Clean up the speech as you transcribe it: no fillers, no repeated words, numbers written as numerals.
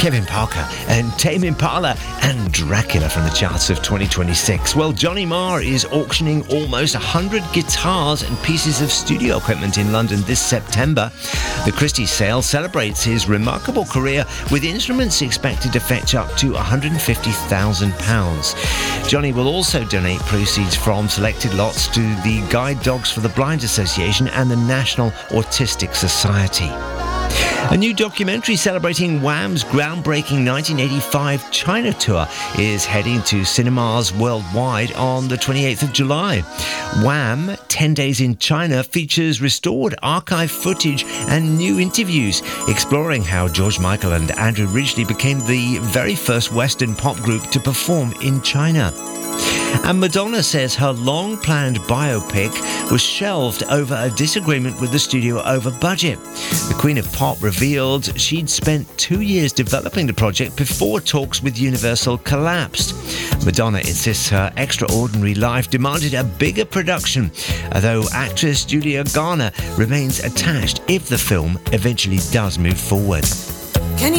Kevin Parker and Tame Impala and Dracula from the charts of 2026. Well, Johnny Marr is auctioning almost 100 guitars and pieces of studio equipment in London this September. The Christie's sale celebrates his remarkable career with instruments expected to fetch up to £150,000. Johnny will also donate proceeds from selected lots to the Guide Dogs for the Blind Association and the National Autistic Society. A new documentary celebrating Wham's groundbreaking 1985 China tour is heading to cinemas worldwide on the 28th of July. Wham! 10 Days in China features restored archive footage and new interviews exploring how George Michael and Andrew Ridgeley became the very first Western pop group to perform in China. And Madonna says her long-planned biopic was shelved over a disagreement with the studio over budget. The Queen of Pop revealed she'd spent 2 years developing the project before talks with Universal collapsed. Madonna insists her extraordinary life demanded a bigger production, although actress Julia Garner remains attached if the film eventually does move forward.